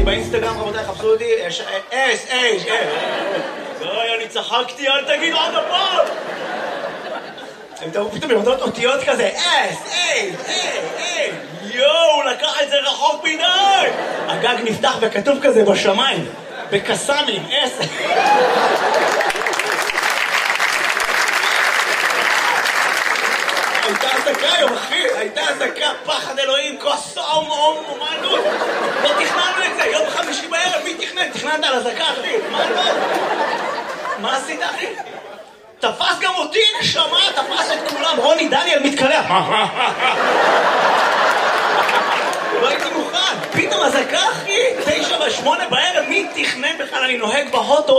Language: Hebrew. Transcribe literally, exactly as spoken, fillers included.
אני באינסטגרם, רבותיי, חפשו אותי, אס, אס, אס. אוי, אני צחקתי, אל תגיד עוד הפעם. הם תראו פתאום יורדות אותיות כזה, אס, אס, אס, אס. יואו, הוא לקח את זה רחוק מדי. הגג נפתח וכתוב כזה בשמיים, בקסמים, אס. הייתה עסקה היום, אחי, הייתה עסקה, פחד אלוהים, כוס אום, אום, אומנות. לא תכננו את זה, יום חמישי בערב, מי תכנן? תכננת על עסקה, אחי, מה לא? מה עשית, אחי? תפס גם אותי, נשמה, תפס את כולם, רוני דניאל מתקלח. לא הייתי מוכן, פתאום עסקה, אחי, תשע ושמונה בערב, מי תכנן בכלל? אני נוהג בהוטו.